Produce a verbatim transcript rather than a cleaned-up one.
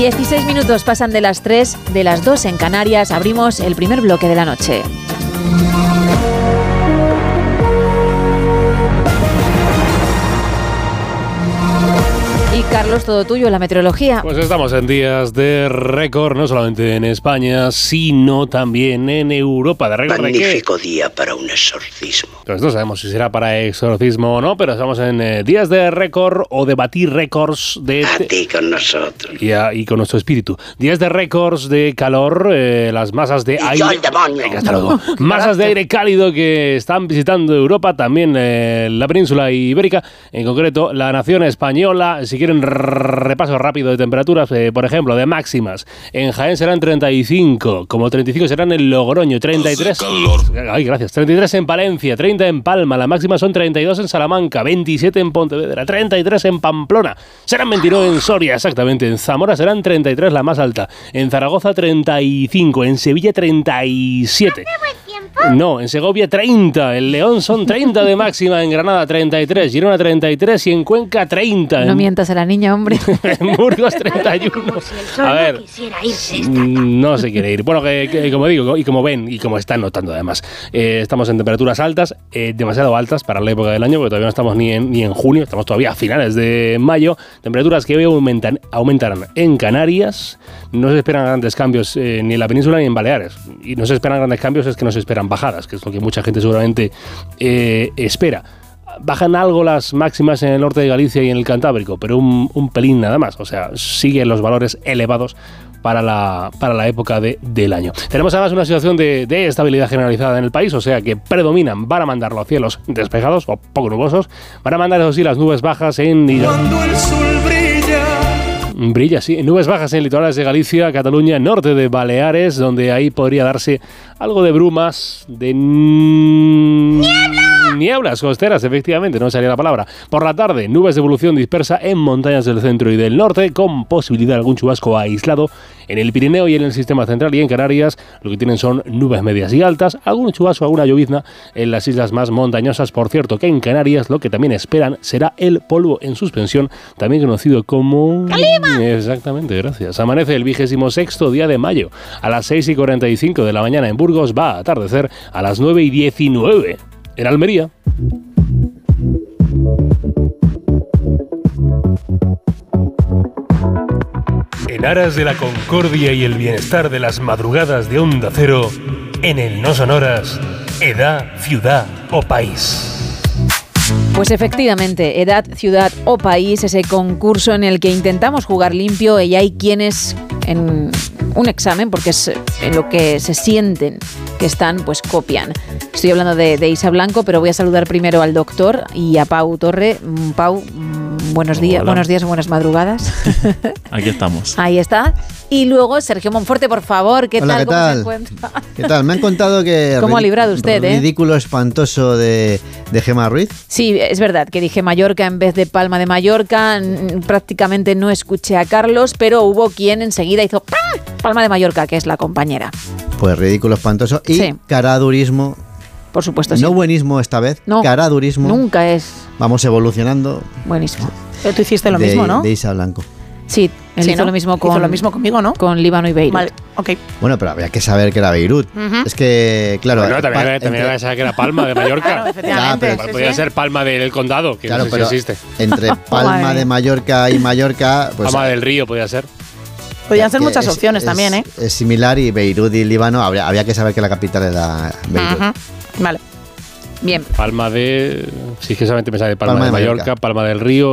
dieciséis minutos pasan de las tres, de las dos en Canarias. Abrimos el primer bloque de la noche. Y Carlos, todo tuyo, la meteorología. Pues estamos en días de récord, no solamente en España, sino también en Europa. ¿De récord de qué? Magnífico día para un exorcismo. Pues no sabemos si será para exorcismo o no, pero estamos en eh, días de récord o de batir récords de... A ti con nosotros. Y, a, y con nuestro espíritu. Días de récords de calor, eh, las masas de Y aire... yo el demonio. Venga, hasta luego. Masas de aire cálido que están visitando Europa, también eh, la península ibérica, en concreto la nación española. Si quieren repaso rápido de temperaturas, eh, por ejemplo, de máximas. En Jaén serán treinta y cinco, como treinta y cinco serán en Logroño, treinta y tres... Ay, gracias. treinta y tres en Palencia, treinta en Palma, la máxima son treinta y dos en Salamanca, veintisiete en Pontevedra, treinta y tres en Pamplona, serán veintinueve en Soria, exactamente. En Zamora serán treinta y tres, la más alta. En Zaragoza treinta y cinco, en Sevilla treinta y siete. No, en Segovia treinta, en León son treinta de máxima, en Granada treinta y tres, Girona treinta y tres y en Cuenca treinta. No en... mientas a la niña, hombre. En Burgos treinta y uno. A ver, no se quiere ir. Bueno, que, que, como digo, y como ven, y como están notando además, eh, estamos en temperaturas altas, eh, demasiado altas para la época del año, porque todavía no estamos ni en, ni en junio, estamos todavía a finales de mayo. Temperaturas que hoy aumentan, aumentarán en Canarias. No se esperan grandes cambios eh, ni en la península ni en Baleares. Y no se esperan grandes cambios, es que no se esperan bajadas, que es lo que mucha gente seguramente eh, espera. Bajan algo las máximas en el norte de Galicia y en el Cantábrico, pero un, un pelín nada más. O sea, siguen los valores elevados para la, para la época de, del año. Tenemos además una situación de, de estabilidad generalizada en el país, o sea que predominan, van a mandar los cielos despejados o poco nubosos, van a mandar eso sí las nubes bajas en... Cuando el sol brilla... Brilla, sí. Nubes bajas en litorales de Galicia, Cataluña, norte de Baleares, donde ahí podría darse algo de brumas, de... ¡Niebla! Nieblas costeras, efectivamente, no salía la palabra. Por la tarde, nubes de evolución dispersa en montañas del centro y del norte, con posibilidad de algún chubasco aislado en el Pirineo y en el sistema central, y en Canarias lo que tienen son nubes medias y altas, algún chubasco, alguna llovizna en las islas más montañosas. Por cierto, que en Canarias lo que también esperan será el polvo en suspensión, también conocido como... ¡Calima! Exactamente, gracias. Amanece el vigésimo sexto día de mayo. A las seis y cuarenta y cinco de la mañana en Burgos, va a atardecer a las nueve y diecinueve en Almería. En aras de la concordia y el bienestar de las madrugadas de Onda Cero, en el No Sonoras, edad, ciudad o país. Pues efectivamente, edad, ciudad o país, ese concurso en el que intentamos jugar limpio y hay quienes en un examen, porque es en lo que se sienten que están, pues copian. Estoy hablando de, de Isa Blanco, pero voy a saludar primero al doctor y a Pau Torre. Pau, buenos días, Hola. buenos días o buenas madrugadas. Aquí estamos. Ahí está. Y luego Sergio Monforte, por favor, ¿qué Hola, tal? ¿qué ¿Cómo tal? se encuentra? ¿Qué tal? Me han contado que... ¿Cómo ha librado usted, eh? Ridículo espantoso de, de Gemma Ruiz. Sí, es verdad que dije Mallorca en vez de Palma de Mallorca. Prácticamente no escuché a Carlos, pero hubo quien enseguida hizo ¡pam! Palma de Mallorca, que es la compañera. Pues ridículo espantoso y Sí. caradurismo. Por supuesto, sí. No buenismo esta vez, No, caradurismo. Nunca es Vamos evolucionando. buenísimo. Pero tú hiciste lo de, mismo, ¿no? De Isa Blanco. Sí, él Sí, hizo ¿no? lo mismo con Hizo lo mismo conmigo, ¿no? con Líbano y Beirut. Vale, ok. Bueno, pero había que saber que era Beirut. Ujú. Es que, claro... Bueno, también, pa- también entre- pensaba que era Palma de Mallorca. Claro, efectivamente. Ya, Pues sí, podría sí. ser Palma del Condado, que Claro, no sé pero si existe. entre Palma Madre. de Mallorca y Mallorca... Pues, Palma del Río podría ser. Podían ser que muchas es- opciones es- también, ¿eh? Es similar y Beirut y Líbano, habría, había que saber que la capital era Beirut. Ujú. Vale. Bien. Palma de... Sí, que solamente me sale Palma, Palma de de Mallorca, Mallorca. Palma del Río